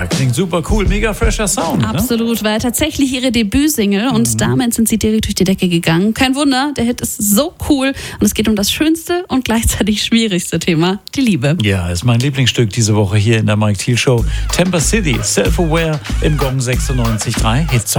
Ja, klingt super cool, mega fresher Sound. Absolut, war tatsächlich ihre Debütsingle und damit sind sie direkt durch die Decke gegangen. Kein Wunder, der Hit ist so cool und es geht um das schönste und gleichzeitig schwierigste Thema, die Liebe. Ja, ist mein Lieblingsstück diese Woche hier in der Mike Thiel Show. Temper City, Self-Aware im Gong 96.3 Hitsong.